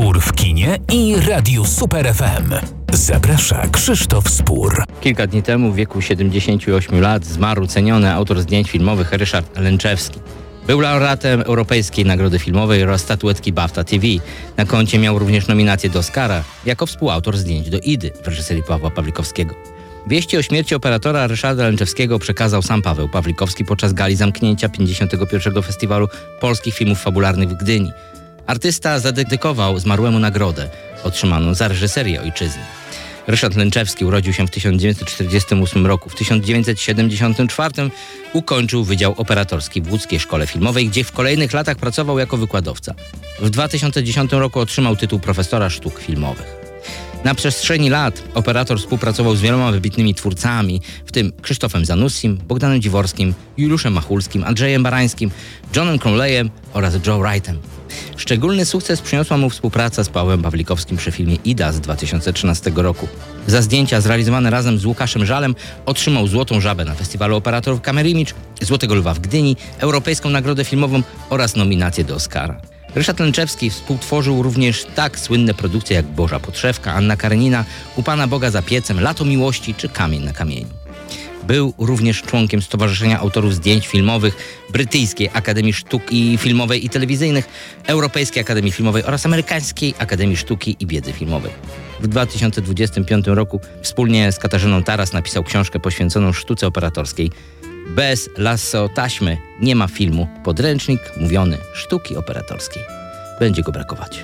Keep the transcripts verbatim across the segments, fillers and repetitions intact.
Spór w kinie i Radiu Super F M. Zaprasza Krzysztof Spór. Kilka dni temu w wieku siedemdziesięciu ośmiu lat zmarł ceniony autor zdjęć filmowych Ryszard Lęczewski. Był laureatem Europejskiej Nagrody Filmowej oraz statuetki BAFTA T V. Na koncie miał również nominację do Oscara jako współautor zdjęć do Idy w reżyserii Pawła Pawlikowskiego. Wieści o śmierci operatora Ryszarda Lęczewskiego przekazał sam Paweł Pawlikowski podczas gali zamknięcia pięćdziesiątego pierwszego Festiwalu Polskich Filmów Fabularnych w Gdyni. Artysta zadedykował zmarłemu nagrodę otrzymaną za reżyserię ojczyzny. Ryszard Lęczewski urodził się w tysiąc dziewięćset czterdziestym ósmym roku. W tysiąc dziewięćset siedemdziesiątym czwartym ukończył Wydział Operatorski w Łódzkiej Szkole Filmowej, gdzie w kolejnych latach pracował jako wykładowca. W dwa tysiące dziesiątym roku otrzymał tytuł profesora sztuk filmowych. Na przestrzeni lat operator współpracował z wieloma wybitnymi twórcami, w tym Krzysztofem Zanussim, Bogdanem Dziworskim, Juliuszem Machulskim, Andrzejem Barańskim, Johnem Cromleyem oraz Joe Wrightem. Szczególny sukces przyniosła mu współpraca z Pawłem Pawlikowskim przy filmie Ida z dwa tysiące trzynastego roku. Za zdjęcia zrealizowane razem z Łukaszem Żalem otrzymał Złotą Żabę na Festiwalu Operatorów Camera Image, Złotego Lwa w Gdyni, Europejską Nagrodę Filmową oraz nominację do Oscara. Ryszard Lęczewski współtworzył również tak słynne produkcje jak Boża Podszewka, Anna Karenina, U Pana Boga za piecem, Lato miłości czy Kamień na kamieniu. Był również członkiem Stowarzyszenia Autorów Zdjęć Filmowych, Brytyjskiej Akademii Sztuk i Filmowej i Telewizyjnych, Europejskiej Akademii Filmowej oraz Amerykańskiej Akademii Sztuki i Wiedzy Filmowej. W dwa tysiące dwudziestym piątym roku wspólnie z Katarzyną Taras napisał książkę poświęconą sztuce operatorskiej. Bez lasso taśmy nie ma filmu. Podręcznik mówiony sztuki operatorskiej. Będzie go brakować.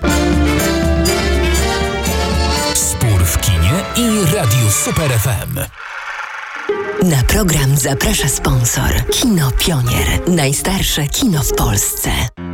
Spór w kinie i Radiu Super F M. Na program zaprasza sponsor. Kino Pionier. Najstarsze kino w Polsce.